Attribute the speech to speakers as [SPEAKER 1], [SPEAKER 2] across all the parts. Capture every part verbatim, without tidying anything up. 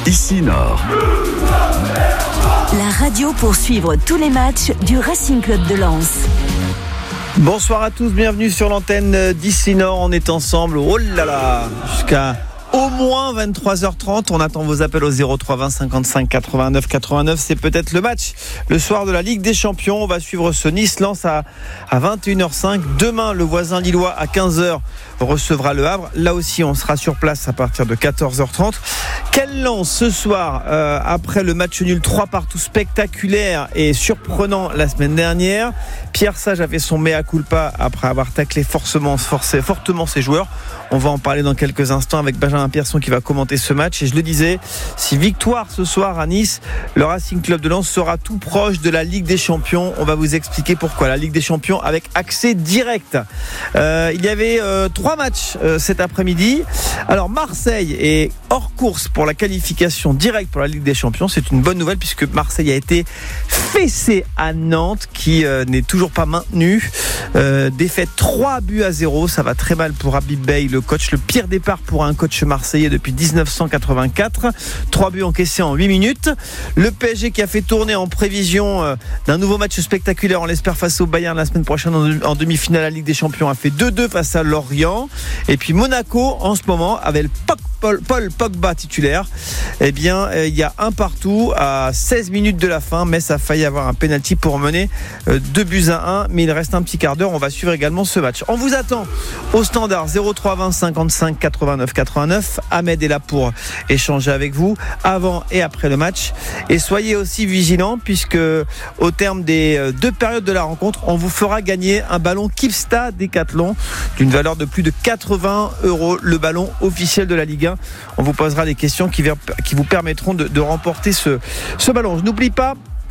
[SPEAKER 1] Ici Nord.
[SPEAKER 2] La radio pour suivre tous les matchs du Racing Club de Lens.
[SPEAKER 3] Bonsoir à tous, bienvenue sur l'antenne d'Ici Nord. On est ensemble, oh là là, jusqu'à au moins vingt-trois heures trente. On attend vos appels au zéro trois vingt cinquante-cinq quatre-vingt-neuf quatre-vingt-neuf. C'est peut-être le match le soir de la Ligue des Champions. On va suivre ce Nice-Lens à, à vingt et une heures cinq. Demain, le voisin lillois à quinze heures recevra le Havre. Là aussi, on sera sur place à partir de quatorze heures trente. Quel Lens ce soir, euh, après le match nul trois partout spectaculaire et surprenant la semaine dernière. Pierre Sage a fait son mea culpa après avoir taclé forcément, forcé, fortement ses joueurs. On va en parler dans quelques instants avec Benjamin Pierson qui va commenter ce match. Et je le disais, si victoire ce soir à Nice, le Racing Club de Lens sera tout proche de la Ligue des Champions. On va vous expliquer pourquoi. La Ligue des Champions avec accès direct. Euh, il y avait euh, trois matchs euh, cet après-midi. Alors Marseille est hors course pour la qualification directe pour la Ligue des Champions. C'est une bonne nouvelle puisque Marseille a été fessé à Nantes qui euh, n'est toujours pas maintenu. Euh, défaite trois buts à zéro. Ça va très mal pour Habib Beye, le coach. Le pire départ pour un coach marseillais depuis dix-neuf cent quatre-vingt-quatre. Trois buts encaissés en huit minutes. Le P S G qui a fait tourner en prévision euh, d'un nouveau match spectaculaire, on l'espère, face au Bayern la semaine prochaine en, en demi-finale à la Ligue des Champions, a fait deux deux face à Lorient. Et puis Monaco en ce moment avec le Paul, Paul Pogba titulaire. Eh bien, il y a un partout à seize minutes de la fin. Metz a failli avoir un penalty pour mener deux buts à un, mais il reste un petit quart d'heure. On va suivre également ce match. On vous attend au standard zéro trois vingt cinquante-cinq quatre-vingt-neuf quatre-vingt-neuf. Ahmed est là pour échanger avec vous avant et après le match. Et soyez aussi vigilants puisque au terme des deux périodes de la rencontre, on vous fera gagner un ballon Kipsta Décathlon d'une valeur de plus de quatre-vingts euros, le ballon officiel de la Ligue un. On vous posera des questions qui, qui vous permettront de, de remporter ce, ce ballon. Je n'oublie pas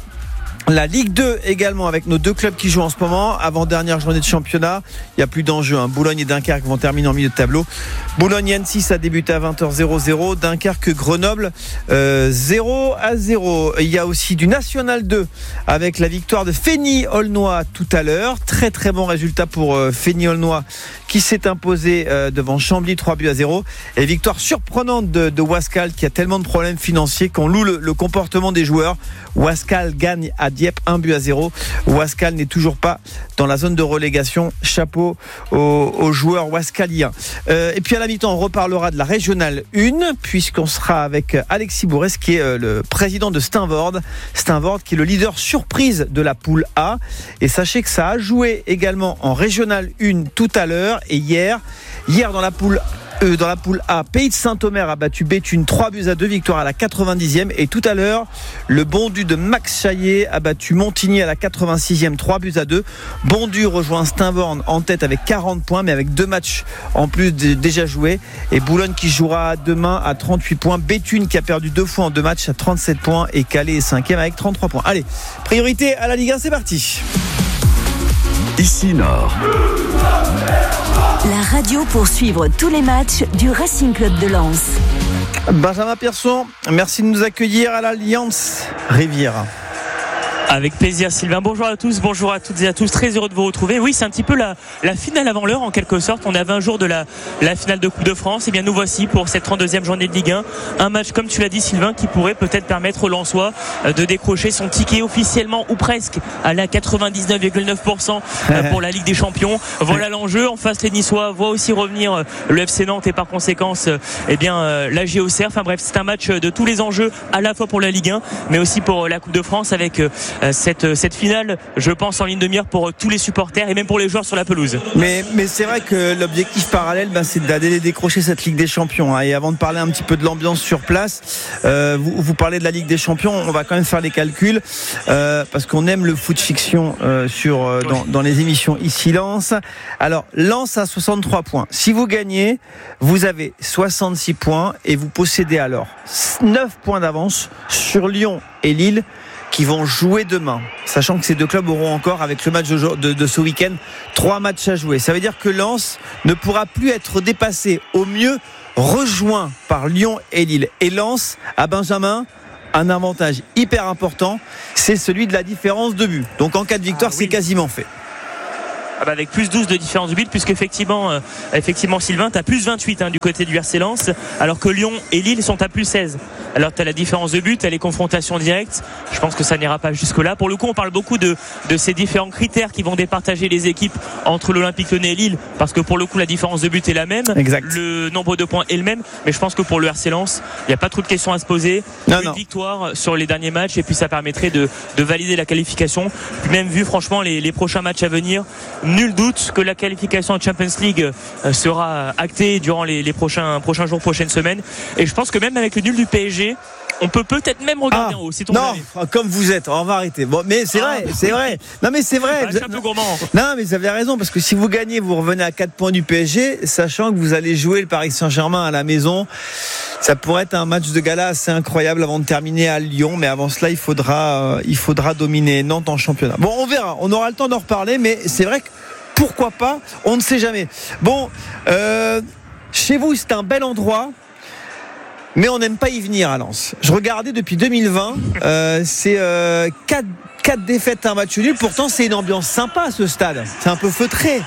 [SPEAKER 3] la Ligue deux également avec nos deux clubs qui jouent en ce moment. Avant-dernière journée de championnat, il n'y a plus d'enjeu. Hein. Boulogne et Dunkerque vont terminer en milieu de tableau. Boulogne-Annecy a débuté à vingt heures zéro. Dunkerque-Grenoble euh, zéro à zéro. Il y a aussi du National deux avec la victoire de Fény-Aulnois tout à l'heure. Très très bon résultat pour euh, Fény-Aulnois qui s'est imposé euh, devant Chambly trois buts à zéro. Et victoire surprenante de, de Wascal qui a tellement de problèmes financiers qu'on loue le, le comportement des joueurs. Wascal gagne à Dieppe un but à zéro. Wascal n'est toujours pas dans la zone de relégation. Chapeau aux, aux joueurs wascaliens. Euh, et puis à la mi-temps, on reparlera de la régionale un puisqu'on sera avec Alexis Bourrès qui est euh, le président de Steenvoorde. Steenvoorde qui est le leader surprise de la poule A. Et sachez que ça a joué également en régionale un tout à l'heure et hier. Hier dans la poule Euh, dans la poule A, Pays de Saint-Omer a battu Béthune trois buts à deux, victoire à la quatre-vingt-dixième. Et tout à l'heure, le Bondu de Max Chaillet a battu Montigny à la quatre-vingt-sixième, trois buts à deux. Bondu rejoint Steenvoorde en tête avec quarante points, mais avec deux matchs en plus de, déjà joués. Et Boulogne qui jouera demain à trente-huit points. Béthune qui a perdu deux fois en deux matchs à trente-sept points. Et Calais est cinquième avec trente-trois points. Allez, priorité à la Ligue un, c'est parti.
[SPEAKER 1] Ici Nord.
[SPEAKER 2] La radio pour suivre tous les matchs du Racing Club de Lens.
[SPEAKER 3] Benjamin Pierson, merci de nous accueillir à l'Alliance Riviera.
[SPEAKER 4] Avec plaisir Sylvain, bonjour à tous, bonjour à toutes et à tous, très heureux de vous retrouver. Oui, c'est un petit peu la, la finale avant l'heure en quelque sorte. On est à vingt jours de la, la finale de Coupe de France. Et bien nous voici pour cette trente-deuxième journée de Ligue un. Un match, comme tu l'as dit Sylvain, qui pourrait peut-être permettre aux Lensois de décrocher son ticket officiellement ou presque à la quatre-vingt-dix-neuf virgule neuf pour cent pour la Ligue des Champions. Voilà l'enjeu. En face, les Niçois voient aussi revenir le F C Nantes et par conséquence eh bien, la G O C R. Enfin bref, c'est un match de tous les enjeux à la fois pour la Ligue un mais aussi pour la Coupe de France avec Cette, cette finale, je pense, en ligne de mire pour tous les supporters et même pour les joueurs sur la pelouse.
[SPEAKER 3] Mais, mais c'est vrai que l'objectif parallèle, bah, c'est d'aller décrocher cette Ligue des Champions. Hein. Et avant de parler un petit peu de l'ambiance sur place, euh, vous, vous parlez de la Ligue des Champions, on va quand même faire les calculs euh, parce qu'on aime le foot fiction euh, sur, euh, dans, dans les émissions ici Lens. Alors, Lens a soixante-trois points. Si vous gagnez, vous avez soixante-six points et vous possédez alors neuf points d'avance sur Lyon et Lille qui vont jouer demain, sachant que ces deux clubs auront encore, avec le match de, de, de ce week-end, trois matchs à jouer. Ça veut dire que Lens ne pourra plus être dépassé, au mieux rejoint par Lyon et Lille. Et Lens, à Benjamin, un avantage hyper important, c'est celui de la différence de but. Donc en cas de victoire, ah, oui. c'est quasiment fait.
[SPEAKER 4] Ah bah avec plus douze de différence de but, puisqu'effectivement euh, effectivement Sylvain, tu as plus vingt-huit hein, du côté du R C Lens, alors que Lyon et Lille sont à plus seize. Alors tu as la différence de but, tu as les confrontations directes. Je pense que ça n'ira pas jusque-là. Pour le coup, on parle beaucoup de, de ces différents critères qui vont départager les équipes entre l'Olympique Lyonnais et Lille, parce que pour le coup, la différence de but est la même.
[SPEAKER 3] Exact.
[SPEAKER 4] Le nombre de points est le même. Mais je pense que pour le R C Lens, il n'y a pas trop de questions à se poser.
[SPEAKER 3] Non,
[SPEAKER 4] Une
[SPEAKER 3] non.
[SPEAKER 4] victoire sur les derniers matchs et puis ça permettrait de, de valider la qualification. Puis même vu franchement les, les prochains matchs à venir, nul doute que la qualification en Champions League sera actée durant les, les prochains, prochains jours, prochaines semaines. Et je pense que même avec le nul du P S G, on peut peut-être même regarder
[SPEAKER 3] ah,
[SPEAKER 4] en haut. C'est ton
[SPEAKER 3] non,
[SPEAKER 4] avis.
[SPEAKER 3] comme vous êtes, on va arrêter. Bon, mais c'est
[SPEAKER 4] ah,
[SPEAKER 3] vrai, c'est vrai. Non, mais c'est vrai.
[SPEAKER 4] Bah, je suis un peu gourmand.
[SPEAKER 3] Non, mais vous avez raison, parce que si vous gagnez, vous revenez à quatre points du P S G, sachant que vous allez jouer le Paris Saint-Germain à la maison. Ça pourrait être un match de gala assez incroyable avant de terminer à Lyon, mais avant cela, il faudra, euh, il faudra dominer Nantes en championnat. Bon, on verra. On aura le temps d'en reparler, mais c'est vrai que pourquoi pas, on ne sait jamais. Bon, euh, chez vous, c'est un bel endroit. Mais on n'aime pas y venir à Lens. Je regardais depuis deux mille vingt, euh, c'est euh, quatre, quatre défaites, un match nul. Pourtant, c'est une ambiance sympa ce stade. C'est un peu feutré.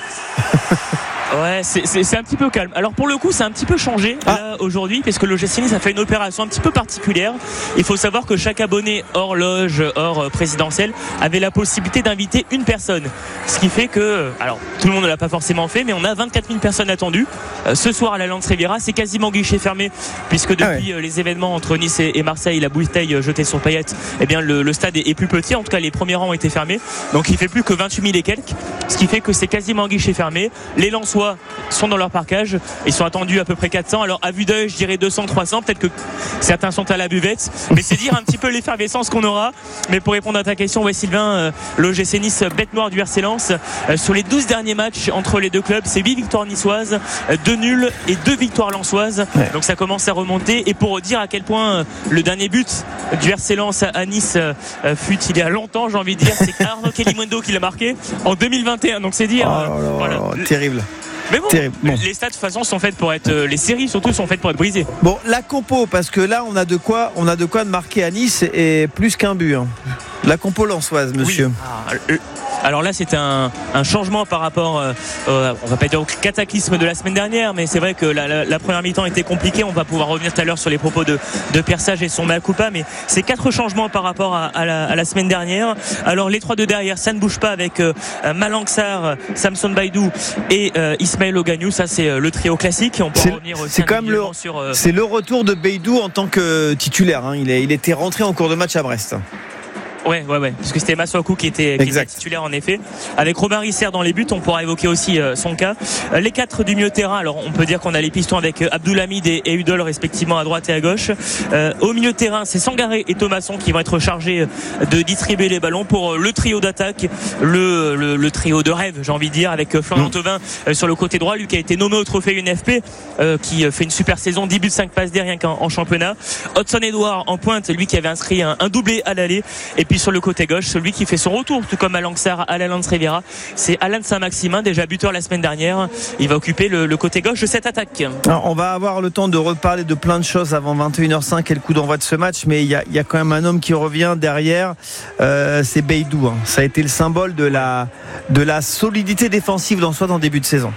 [SPEAKER 4] Ouais, c'est, c'est, c'est un petit peu calme. Alors pour le coup, c'est un petit peu changé ah. là aujourd'hui, parce que l'O G C Nice a fait une opération un petit peu particulière. Il faut savoir que chaque abonné hors loge, hors euh, présidentielle, avait la possibilité d'inviter une personne. Ce qui fait que, alors tout le monde ne l'a pas forcément fait, mais on a vingt-quatre mille personnes attendues. Euh, ce soir à la Lens Riviera, c'est quasiment guichet fermé, puisque depuis ah ouais. euh, les événements entre Nice et, et Marseille, la bouteille euh, jetée sur Payet, eh bien le, le stade est, est plus petit. En tout cas, les premiers rangs ont été fermés, donc il fait plus que vingt-huit mille et quelques, ce qui fait que c'est quasiment guichet fermé. Les Lensois sont dans leur parkage, ils sont attendus à peu près quatre cents. Alors à vue d'œil, je dirais deux cents, trois cents, peut-être que certains sont à la buvette, mais c'est dire un petit peu l'effervescence qu'on aura. Mais pour répondre à ta question, ouais Sylvain, euh, l'O G C Nice, bête noire du R C Lens, euh, sur les douze derniers matchs entre les deux clubs, c'est huit victoires niçoises, euh, deux nuls et deux victoires lensoises. Ouais. Donc ça commence à remonter. Et pour dire à quel point euh, le dernier but du R C Lens à Nice euh, fut il y a longtemps, j'ai envie de dire, c'est Arnaud Kelimondo qui l'a marqué en deux mille vingt et un. Donc c'est dire
[SPEAKER 3] oh là là,
[SPEAKER 4] voilà.
[SPEAKER 3] Terrible.
[SPEAKER 4] Mais bon,
[SPEAKER 3] bon,
[SPEAKER 4] les stats de toute façon sont faites pour être, les séries surtout sont faites pour être brisées.
[SPEAKER 3] Bon, la compo, parce que là on a de quoi, on a de quoi de marquer à Nice et plus qu'un but. Hein. La compo lensoise, monsieur.
[SPEAKER 4] Oui. Ah, euh, alors là, c'est un, un changement par rapport, euh, euh, on va pas dire au cataclysme de la semaine dernière, mais c'est vrai que la, la, la première mi-temps était compliquée. On va pouvoir revenir tout à l'heure sur les propos de, de Pierre Sage et son mea culpa, mais c'est quatre changements par rapport à, à, la, à la semaine dernière. Alors les trois de derrière, ça ne bouge pas avec euh, Malang Sarr, Samson Baïdou et euh, Ismaël Ogagnou. Ça, c'est euh, le trio classique. On peut
[SPEAKER 3] c'est,
[SPEAKER 4] revenir aussi
[SPEAKER 3] c'est quand même le,
[SPEAKER 4] sur. Euh...
[SPEAKER 3] C'est le retour de Baïdou en tant que titulaire. Hein. Il, est, il était rentré en cours de match à Brest.
[SPEAKER 4] Ouais, ouais, ouais, parce que c'était Masuaku qui était, qui était titulaire en effet. Avec Robin Risser dans les buts, on pourra évoquer aussi euh, son cas. Euh, les quatre du milieu de terrain, alors on peut dire qu'on a les pistons avec euh, Abdoulhamid et, et Udol respectivement à droite et à gauche. Euh, au milieu de terrain, c'est Sangaré et Thomasson qui vont être chargés de distribuer les ballons pour euh, le trio d'attaque, le, le, le trio de rêve, j'ai envie de dire, avec euh, Florian mmh. Thauvin euh, sur le côté droit, lui qui a été nommé au trophée U N F P, euh, qui euh, fait une super saison, dix buts, cinq passes D rien qu'en en championnat. Hudson Edouard en pointe, lui qui avait inscrit un, un doublé à l'aller. Et puis sur le côté gauche, celui qui fait son retour, tout comme Malang Sarr à la Lens Riviera, c'est Alan Saint-Maximin, déjà buteur la semaine dernière. Il va occuper le, le côté gauche de cette attaque.
[SPEAKER 3] Alors, on va avoir le temps de reparler de plein de choses avant vingt et une heures cinq et le coup d'envoi de ce match, mais il y a, il y a quand même un homme qui revient derrière, euh, c'est Baïdou. Hein. Ça a été le symbole de la, de la solidité défensive dans soit en début de saison.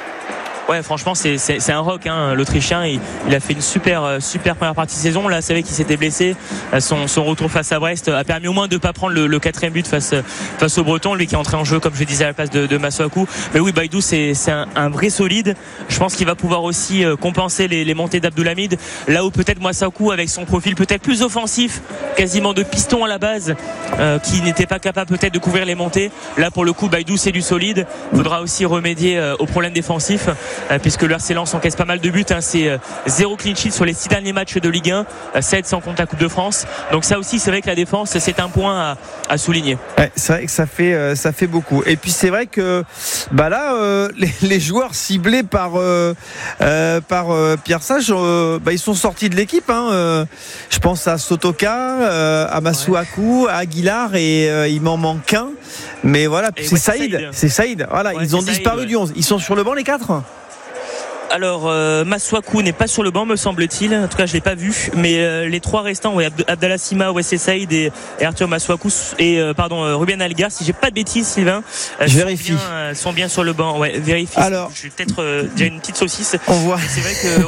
[SPEAKER 4] Ouais, franchement, c'est, c'est, c'est un rock, hein, l'Autrichien. Il, il a fait une super, super première partie de saison. Là, c'est vrai qu'il s'était blessé. Son, son retour face à Brest a permis au moins de ne pas prendre le, le quatrième but face, face au Breton. Lui qui est entré en jeu, comme je disais, à la place de, de Masuaku. Mais oui, Baïdou, c'est, c'est un, un vrai solide. Je pense qu'il va pouvoir aussi compenser les, les montées d'Abdoulhamid. Là où peut-être Masuaku, avec son profil peut-être plus offensif, quasiment de piston à la base, euh, qui n'était pas capable peut-être de couvrir les montées. Là, pour le coup, Baïdou, c'est du solide. Il faudra aussi remédier euh, aux problèmes défensifs. Puisque le R C Lens encaisse pas mal de buts, hein, c'est euh, zéro clean sheet sur les six derniers matchs de Ligue un, euh, sept sans compte à Coupe de France. Donc ça aussi, c'est vrai que la défense, c'est un point à, à souligner.
[SPEAKER 3] Ouais, c'est vrai que ça fait euh, ça fait beaucoup. Et puis c'est vrai que bah là, euh, les, les joueurs ciblés par euh, euh, par euh, Pierre Sage, euh, bah, ils sont sortis de l'équipe. Hein, euh, je pense à Sotoka, euh, à Masuaku, ouais. à Aguilar, et euh, il m'en manque un. Mais voilà, et c'est ouais, Saïd, Saïd. C'est Saïd. Voilà, ouais, ils ont disparu Saïd, ouais. du onze. Ils sont sur le banc les quatre.
[SPEAKER 4] Alors euh, Masuaku n'est pas sur le banc, me semble-t-il. En tout cas, je l'ai pas vu. Mais euh, les trois restants, ouais, Abd- Abdallah Sima, Wesley Saïd et, et Arthur Masuaku et euh, pardon euh, Ruben Algar. Si j'ai pas de bêtises, Sylvain, euh,
[SPEAKER 3] je vérifie.
[SPEAKER 4] Sont bien, euh, sont bien sur le banc. Ouais, vérifie.
[SPEAKER 3] Alors,
[SPEAKER 4] je vais peut-être euh, dire une petite saucisse.
[SPEAKER 3] On voit.
[SPEAKER 4] C'est vrai que